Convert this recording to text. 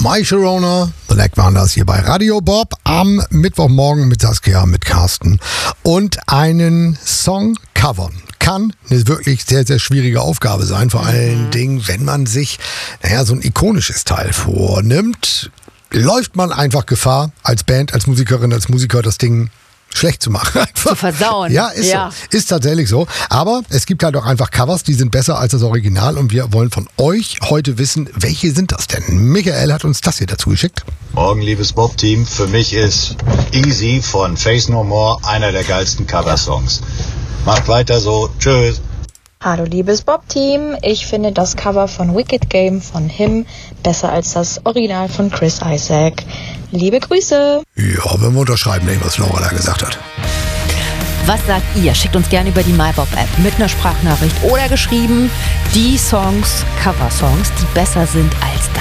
My Sharona, Black waren das hier bei Radio Bob am Mittwochmorgen mit Saskia, mit Carsten und einen Song covern. Kann eine wirklich sehr, sehr schwierige Aufgabe sein, vor allen Dingen, wenn man sich so ein ikonisches Teil vornimmt, läuft man einfach Gefahr, als Band, als Musikerin, als Musiker das Ding schlecht zu machen. Einfach. Zu versauen. Ja, ist so. Ist tatsächlich so. Aber es gibt halt auch einfach Covers, die sind besser als das Original und wir wollen von euch heute wissen, welche sind das denn? Michael hat uns das hier dazu geschickt. Morgen, liebes Bob-Team. Für mich ist Easy von Faith No More einer der geilsten Coversongs. Macht weiter so. Tschüss. Hallo liebes Bob-Team, ich finde das Cover von Wicked Game von Him besser als das Original von Chris Isaak. Liebe Grüße! Ja, wenn wir unterschreiben, was Laura da gesagt hat. Was sagt ihr? Schickt uns gerne über die MyBob-App mit einer Sprachnachricht oder geschrieben die Songs, Cover-Songs, die besser sind als das